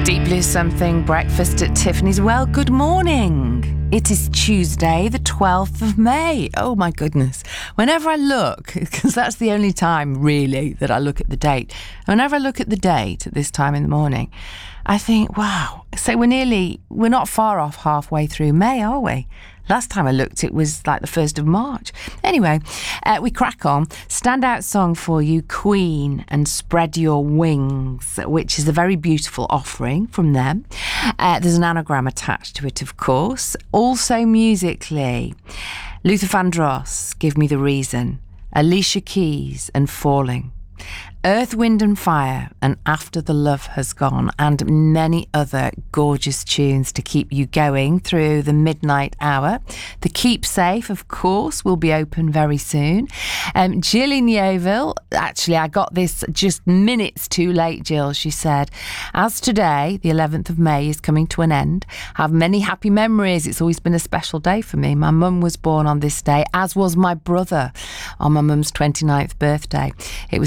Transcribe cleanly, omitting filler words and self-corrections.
Deep Blue Something, breakfast at Tiffany's. Well, good morning. It is Tuesday, the 12th of May. Oh, my goodness. Whenever I look, because that's the only time, really, that I look at the date. Whenever I look at the date at this time in the morning, I think, wow. So we're not far off halfway through May, are we? Last time I looked, it was like the 1st of March. Anyway, we crack on. Standout song for you, Queen and Spread Your Wings, which is a very beautiful offering from them. There's an anagram attached to it, of course. Also musically, Luther Vandross, Give Me the Reason, Alicia Keys and Falling, Earth, Wind and Fire and After the Love Has Gone, and many other gorgeous tunes to keep you going through the midnight hour. The Keep Safe, of course, will be open very soon. Jill in Yeovil, actually I got this just minutes too late, Jill. She said, as today, the 11th of May, is coming to an end, have many happy memories. It's always been a special day for me. My mum was born on this day, as was my brother on my mum's 29th birthday. It was